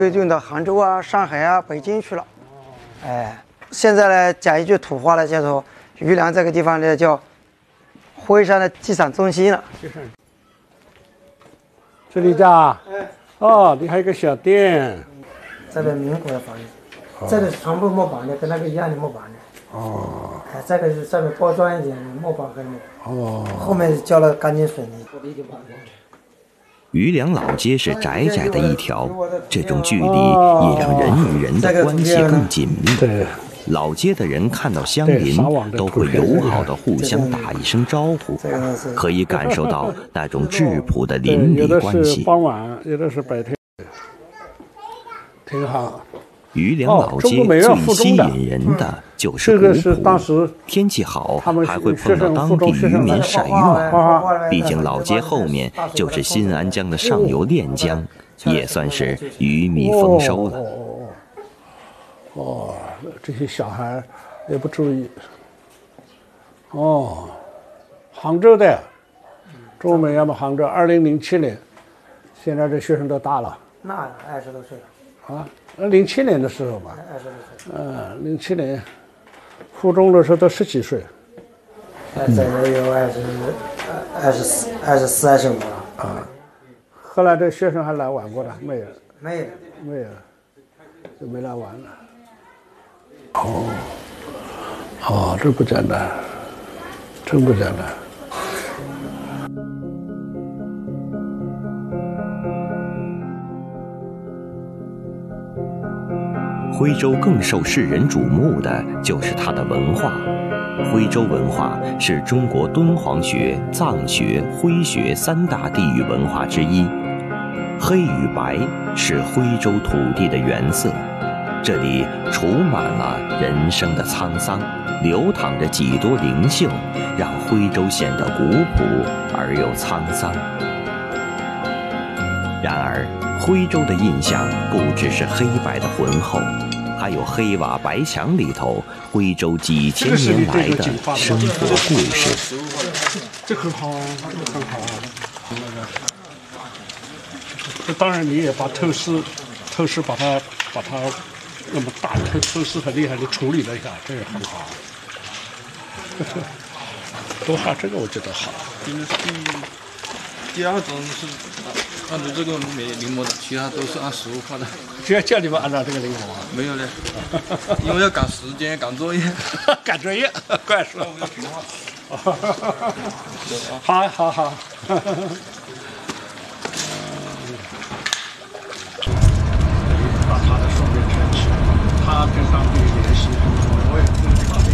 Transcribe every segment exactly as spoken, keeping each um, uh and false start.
推进到杭州啊、上海啊、北京去了。哎，现在呢，讲一句土话呢，叫做余梁这个地方呢叫徽山的集散中心了。 这里家，哦，你还有个小店。 这边民国的房子，这个全部木板的，跟那个一样的木板的。哦。哎，这个是上面包装一点木板和木。哦。后面浇了钢筋水泥。 余梁老街是窄窄的一条，这种距离也让人与人的关系更紧密。 对。 老街的人看到乡邻都会友好的互相打一声招呼，可以感受到那种质朴的邻里关系。 有的是傍晚，有的是白天，挺好。 余梁老街最吸引人的就是古朴，天气好还会碰到当地渔民晒渔网。毕竟老街后面就是新安江的上游练江，也算是渔民丰收了。 哦，这些小孩也不注意。哦，杭州的，中美要么杭州，二零零七年，现在这学生都大了。 那二十多岁了。 啊，那零七年的时候吧。 二十多岁。 嗯，零七年，初中的时候都十几岁。 现在也有二十、二十四、二十四、二十五了。 啊，后来这学生还来玩过的没有？ 没有， 没有，就没来玩了。哦，哦，这不简单，真不简单。 徽州更受世人瞩目的就是它的文化。徽州文化是中国敦煌学、藏学、徽学三大地域文化之一。黑与白是徽州土地的原色。这里储满了人生的沧桑，流淌着几多灵性，让徽州显得古朴而又沧桑。然而，徽州的印象不只是黑白的浑厚，还有黑瓦白墙里头徽州几千年来的生活故事。 这很好啊，这个很好啊。这当然，你也把透视，透视把它把它。那么大透透视很厉害的处理了一下，这也很好。多好，这个我觉得好。 因为第第二种是按照这个没临摹的，其他都是按实物画的。 只要叫你们按照这个临摹啊？ 没有嘞，因为要赶时间、赶作业。 赶作业，怪说。好好好。把他的双面圈起，他跟当地联系，我也不知道这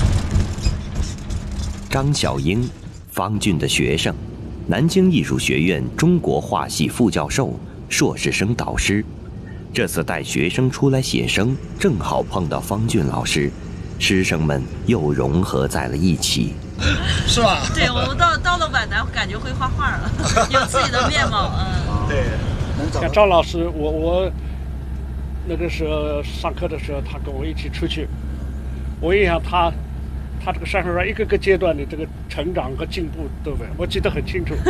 个。 张小英，方俊的学生，南京艺术学院中国画系副教授、硕士生导师。这次带学生出来写生，正好碰到方俊老师，师生们又融合在了一起。 是吧？ 对，我们到到了皖南，感觉会画画了，有自己的面貌。嗯， 对。 像张老师，我我。那个时候上课的时候，他跟我一起出去，我印象他，他这个山上一个个阶段的这个成长和进步都没，我记得很清楚。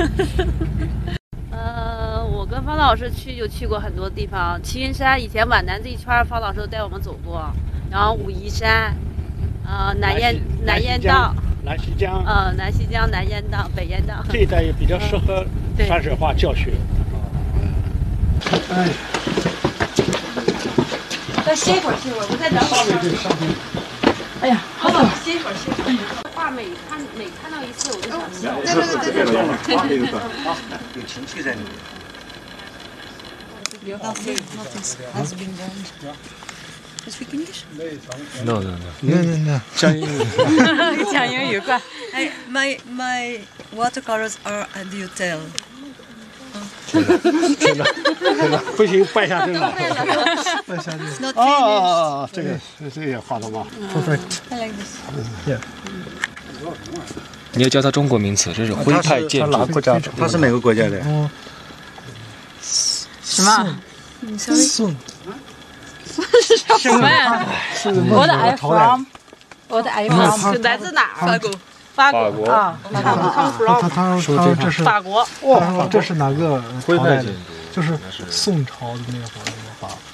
呃，我跟方老师去就去过很多地方，齐云山以前皖南这一圈，方老师都带我们走过，然后武夷山，呃，南燕南燕道， 南溪江， 呃，南溪江、南燕道、北燕道， 这一带也比较适合山水画教学。哎。 再歇一会儿，歇一会儿，我再等会儿。哎呀，好了，歇一会儿，歇一会儿。画每看每看到一次，我就想笑。对对对对对。 好，有情绪在里面。 You have nothing has been done. You speak English? No, no, no. No, no, no. 讲英语。 讲英语快。 I, my my watercolors are a detail. 真的，真的，真的，不行，拜下真了。 拜下真。 哦哦哦，这个这个也画的吗 ？Perfect. I like this. Yeah. 你要教他中国名词，这是徽派建筑。 他哪个国家？他是哪个国家的？ 嗯。什么？ 宋。 什么呀？我的 I from， 我的 I from 是来自哪儿？ 法国。 法国啊， 他他他说这是法国。 哇，这是哪个朝代的？就是宋朝的那个房子。 法。